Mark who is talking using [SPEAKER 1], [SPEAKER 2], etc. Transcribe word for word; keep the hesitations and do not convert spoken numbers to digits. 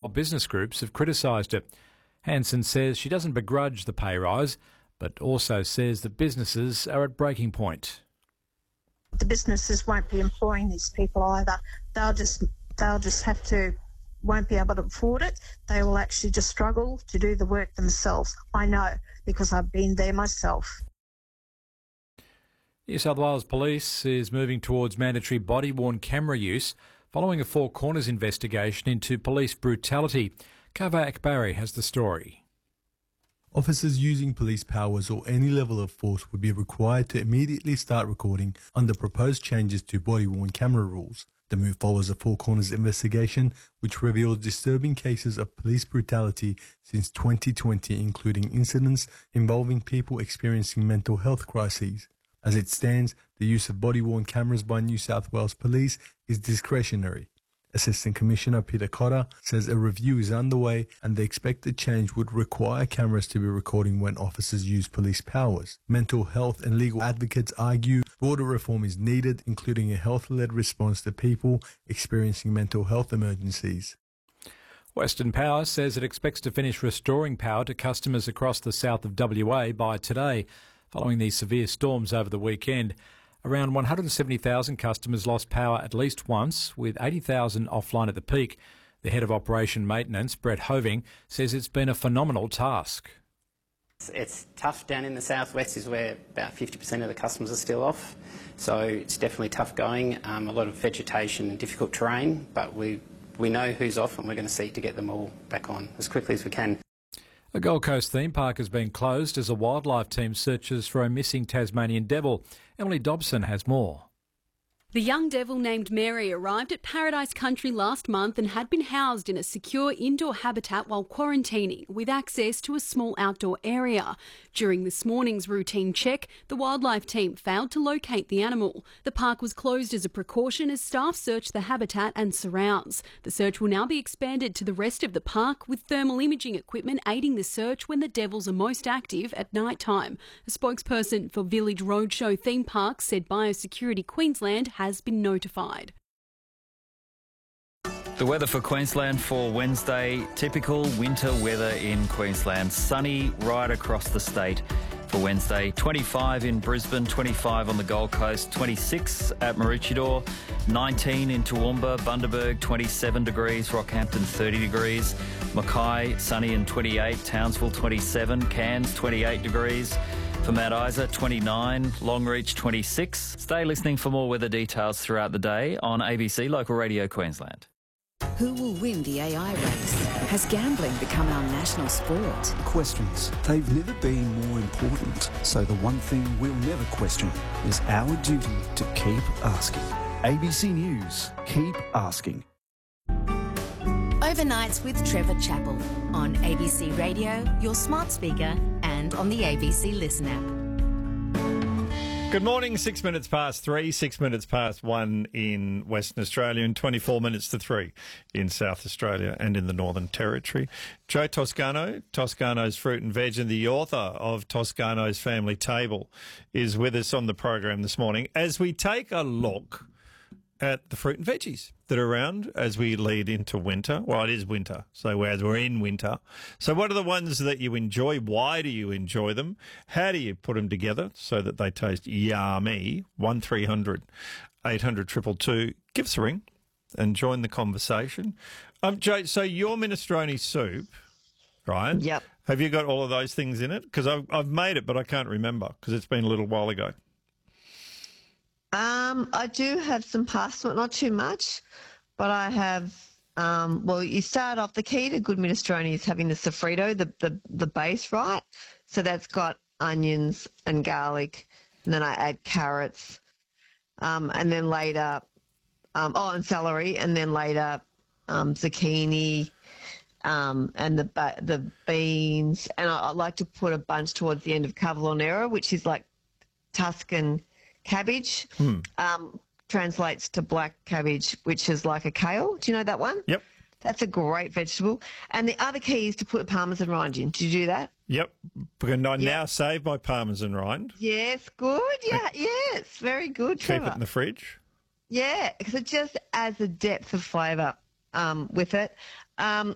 [SPEAKER 1] Business groups have criticised it. Hansen says she doesn't begrudge the pay rise, but also says that businesses are at breaking point.
[SPEAKER 2] The businesses won't be employing these people either. They'll just they'll just have to won't be able to afford it. They will actually just struggle to do the work themselves. I know, because I've been there myself.
[SPEAKER 1] New South Wales Police is moving towards mandatory body-worn camera use following a Four Corners investigation into police brutality. Kava Akbari has the story.
[SPEAKER 3] Officers using police powers or any level of force would be required to immediately start recording under proposed changes to body-worn camera rules. The move follows a Four Corners investigation which reveals disturbing cases of police brutality since twenty twenty, including incidents involving people experiencing mental health crises. As it stands, the use of body-worn cameras by New South Wales Police is discretionary. Assistant Commissioner Peter Cotter says a review is underway and the expected change would require cameras to be recording when officers use police powers. Mental health and legal advocates argue broader reform is needed, including a health-led response to people experiencing mental health emergencies.
[SPEAKER 1] Western Power says it expects to finish restoring power to customers across the south of W A by today, following these severe storms over the weekend. Around one hundred seventy thousand customers lost power at least once, with eighty thousand offline at the peak. The head of Operation Maintenance, Brett Hoving, says it's been a phenomenal task.
[SPEAKER 4] It's, it's tough down in the southwest, is where about fifty percent of the customers are still off. So it's definitely tough going, um, a lot of vegetation and difficult terrain, but we, we know who's off and we're going to seek to get them all back on as quickly as we can.
[SPEAKER 1] A Gold Coast theme park has been closed as a wildlife team searches for a missing Tasmanian devil. Emily Dobson has more.
[SPEAKER 5] The young devil named Mary arrived at Paradise Country last month and had been housed in a secure indoor habitat while quarantining, with access to a small outdoor area. During this morning's routine check, the wildlife team failed to locate the animal. The park was closed as a precaution as staff searched the habitat and surrounds. The search will now be expanded to the rest of the park, with thermal imaging equipment aiding the search when the devils are most active at night time. A spokesperson for Village Roadshow Theme Park said Biosecurity Queensland has been notified.
[SPEAKER 6] The weather for Queensland for Wednesday, typical winter weather in Queensland. Sunny right across the state for Wednesday. twenty-five in Brisbane, twenty-five on the Gold Coast, twenty-six at Maroochydore, nineteen in Toowoomba, Bundaberg, twenty-seven degrees, Rockhampton, thirty degrees, Mackay, sunny and twenty-eight, Townsville, twenty-seven, Cairns, twenty-eight degrees. For Mount Isa, twenty-nine, Longreach, twenty-six. Stay listening for more weather details throughout the day on A B C Local Radio Queensland.
[SPEAKER 7] Who will win the A I race? Has gambling become our national sport?
[SPEAKER 8] Questions. They've never been more important. So the one thing we'll never question is our duty to keep asking. A B C News. Keep asking.
[SPEAKER 7] Overnights with Trevor Chappell on A B C Radio, your smart speaker, and on the A B C Listen app.
[SPEAKER 9] Good morning, six minutes past three, six minutes past one in Western Australia and twenty-four minutes to three in South Australia and in the Northern Territory. Joe Toscano, Toscano's Fruit and Veg, and the author of Toscano's Family Table is with us on the program this morning as we take a look at the fruit and veggies that are around as we lead into winter. Well, it is winter, so as we're in winter. So what are the ones that you enjoy? Why do you enjoy them? How do you put them together so that they taste yummy? one three hundred eight hundred two two two. Give us a ring and join the conversation. Um, Joe, so your minestrone soup, right?
[SPEAKER 10] Yep.
[SPEAKER 9] Have you got all of those things in it? Because I've, I've made it, but I can't remember because it's been a little while ago.
[SPEAKER 10] Um, I do have some pasta, not too much, but I have, um, well, you start off, the key to good minestrone is having the sofrito, the, the, the base, right? So that's got onions and garlic, and then I add carrots, um, and then later, um, oh, and celery, and then later um, zucchini, um, and the the beans, and I, I like to put a bunch towards the end of cavallonera, which is like Tuscan cabbage.
[SPEAKER 9] Hmm.
[SPEAKER 10] Um, translates to black cabbage, which is like a kale. Do you know that one?
[SPEAKER 9] Yep.
[SPEAKER 10] That's a great vegetable. And the other key is to put parmesan rind in. Did you do that?
[SPEAKER 9] Yep. And I
[SPEAKER 10] Yep.
[SPEAKER 9] now save my parmesan rind.
[SPEAKER 10] Yes, good. Yeah, yes, very good,
[SPEAKER 9] Keep
[SPEAKER 10] Trevor.
[SPEAKER 9] it in the fridge.
[SPEAKER 10] Yeah, because it just adds a depth of flavour um, with it. Um,